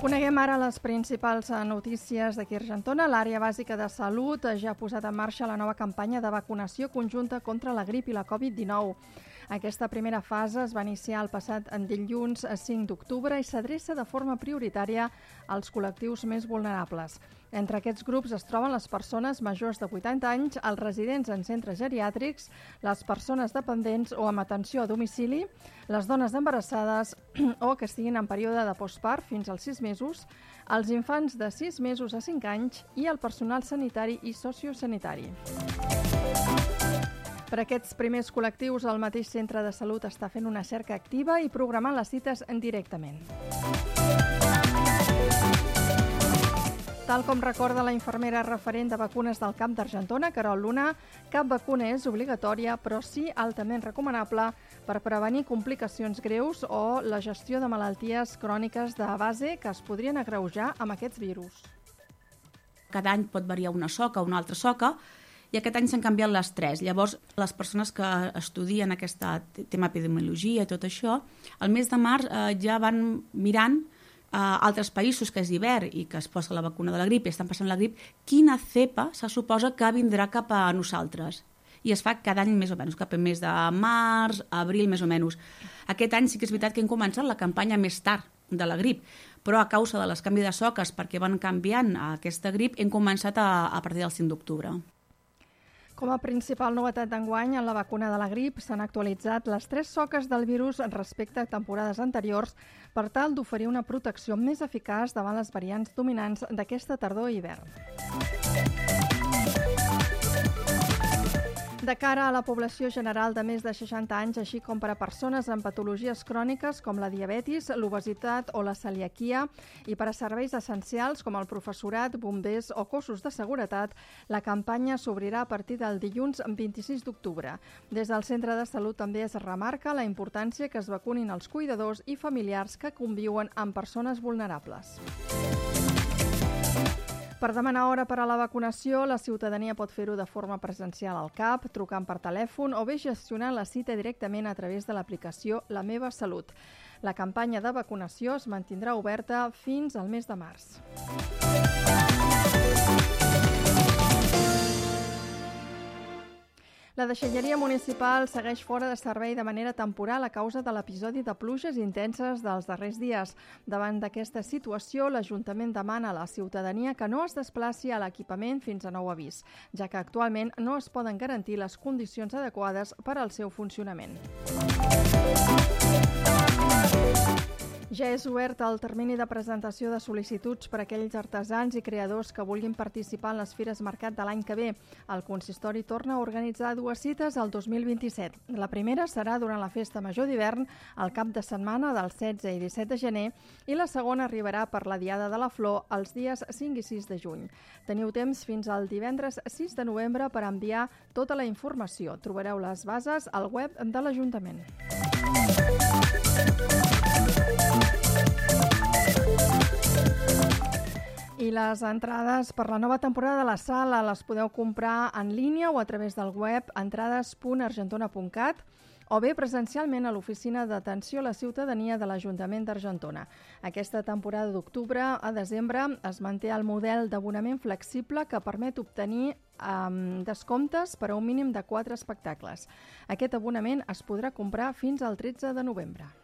Coneguem ara les principals notícies d'aquí a Argentona. L'àrea bàsica de salut ja ha posat en marxa la nova campanya de vacunació conjunta contra la grip i la Covid-19. Aquesta primera fase es va iniciar el passat dilluns 5 d'octubre i s'adreça de forma prioritària als col·lectius més vulnerables. Entre aquests grups es troben les persones majors de 80 anys, els residents en centres geriàtrics, les persones dependents o amb atenció a domicili, les dones embarassades o que estiguin en període de postpart fins als 6 mesos, els infants de 6 mesos a 5 anys i el personal sanitari i sociosanitari. Per aquests primers col·lectius, el mateix centre de salut està fent una cerca activa i programant les cites directament. Tal com recorda la infermera referent de vacunes del Camp d'Argentona, Carol Luna, cap vacuna és obligatòria, però sí altament recomanable per prevenir complicacions greus o la gestió de malalties cròniques de base que es podrien agreujar amb aquests virus. Cada any pot variar una soca o una altra soca, i aquest any s'han canviat les 3. Llavors, les persones que estudien aquest tema epidemiologia i tot això, el mes de març ja van mirant altres països que és d'hivern i que es posa la vacuna de la grip i estan passant la grip, quina cepa se suposa que vindrà cap a nosaltres. I es fa cada any més o menys, cap al mes de març, abril, més o menys. Aquest any sí que és veritat que hem començat la campanya més tard de la grip, però a causa de les canvis de soques perquè van canviant aquesta grip hem començat a partir del 5 d'octubre. Com a principal novetat d'enguany, en la vacuna de la grip s'han actualitzat les 3 soques del virus respecte a temporades anteriors per tal d'oferir una protecció més eficaç davant les variants dominants d'aquesta tardor i hivern. De cara a la població general de més de 60 anys, així com per a persones amb patologies cròniques com la diabetis, l'obesitat o la celiaquia, i per a serveis essencials com el professorat, bombers o cossos de seguretat, la campanya s'obrirà a partir del dilluns 26 d'octubre. Des del centre de salut també es remarca la importància que es vacunin els cuidadors i familiars que conviuen amb persones vulnerables. Per demanar hora per a la vacunació, la ciutadania pot fer-ho de forma presencial al CAP, trucant per telèfon o bé gestionant la cita directament a través de l'aplicació La Meva Salut. La campanya de vacunació es mantindrà oberta fins al mes de març. La deixalleria municipal segueix fora de servei de manera temporal a causa de l'episodi de pluges intenses dels darrers dies. Davant d'aquesta situació, l'Ajuntament demana a la ciutadania que no es desplaci a l'equipament fins a nou avís, ja que actualment no es poden garantir les condicions adequades per al seu funcionament. Ja és obert el termini de presentació de sol·licituds per a aquells artesans i creadors que vulguin participar en les fires mercat de l'any que ve. El consistori torna a organitzar 2 cites al 2027. La primera serà durant la Festa Major d'hivern, al cap de setmana del 16 i 17 de gener, i la segona arribarà per la Diada de la Flor els dies 5 i 6 de juny. Teniu temps fins al divendres 6 de novembre per enviar tota la informació. Trobareu les bases al web de l'Ajuntament. I les entrades per la nova temporada de la sala les podeu comprar en línia o a través del web entrades.argentona.cat o bé presencialment a l'Oficina d'Atenció a la Ciutadania de l'Ajuntament d'Argentona. Aquesta temporada d'octubre a desembre es manté el model d'abonament flexible que permet obtenir descomptes per a un mínim de 4 espectacles. Aquest abonament es podrà comprar fins al 13 de novembre.